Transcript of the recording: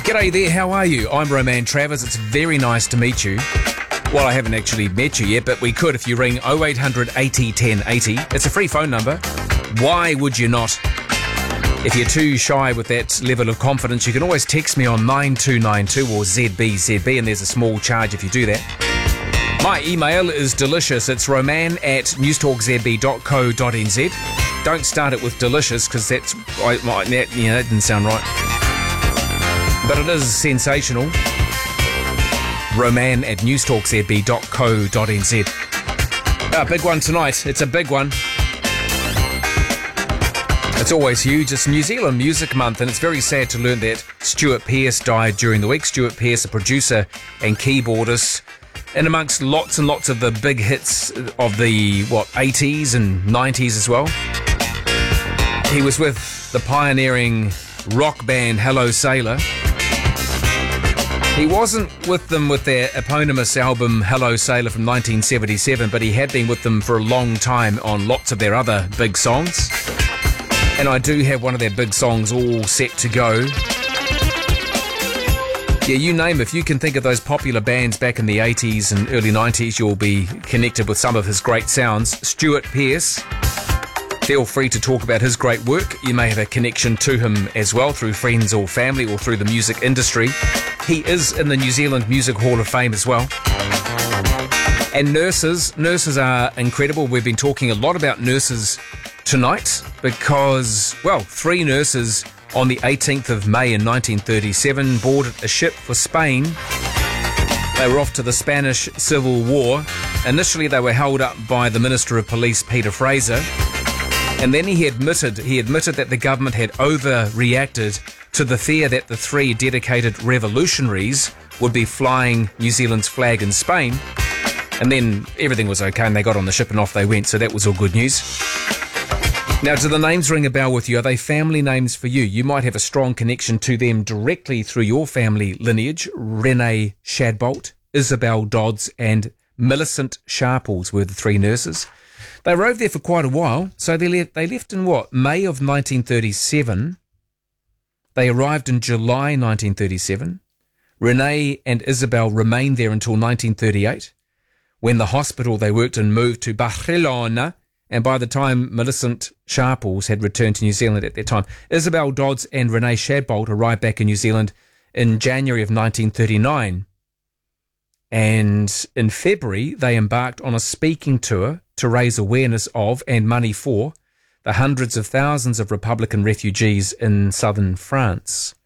G'day there, how are you? I'm Roman Travers. It's very nice to meet you. Well, I haven't actually met you yet, but we could if you ring 0800 80 10 80. It's a free phone number. Why would you not? If you're too shy with that level of confidence, you can always text me on 9292 or ZBZB, and there's a small charge if you do that. My email is delicious. It's roman@newstalkzb.co.nz. Don't start it with delicious because that didn't sound right. But it is sensational. roman@newstalkzb.co.nz. A big one tonight. It's a big one. It's always huge. It's New Zealand Music Month, and it's very sad to learn that Stuart Pearce died during the week. Stuart Pearce, a producer and keyboardist, and amongst lots and lots of the big hits of the 80s and 90s as well. He was with the pioneering rock band Hello Sailor. He wasn't with them with their eponymous album Hello Sailor from 1977, but he had been with them for a long time on lots of their other big songs. And I do have one of their big songs all set to go. Yeah, you name it. If you can think of those popular bands back in the 80s and early 90s, you'll be connected with some of his great sounds. Stuart Pearce. Feel free to talk about his great work. You may have a connection to him as well through friends or family or through the music industry. He is in the New Zealand Music Hall of Fame as well. And nurses are incredible. We've been talking a lot about nurses tonight because, 3 nurses on the 18th of May in 1937 boarded a ship for Spain. They were off to the Spanish Civil War. Initially, they were held up by the Minister of Police, Peter Fraser. And then he admitted that the government had overreacted to the fear that the 3 dedicated revolutionaries would be flying New Zealand's flag in Spain. And then everything was okay and they got on the ship and off they went, so that was all good news. Now, do the names ring a bell with you? Are they family names for you? You might have a strong connection to them directly through your family lineage. Renee Shadbolt, Isabel Dodds and Millicent Sharples were the 3 nurses. They were over there for quite a while, so they left in May of 1937. They arrived in July 1937. Renee and Isabel remained there until 1938, when the hospital they worked in moved to Barcelona, and by the time Millicent Sharples had returned to New Zealand at that time, Isabel Dodds and Renee Shadbolt arrived back in New Zealand in January of 1939. And in February, they embarked on a speaking tour to raise awareness of and money for the hundreds of thousands of Republican refugees in southern France.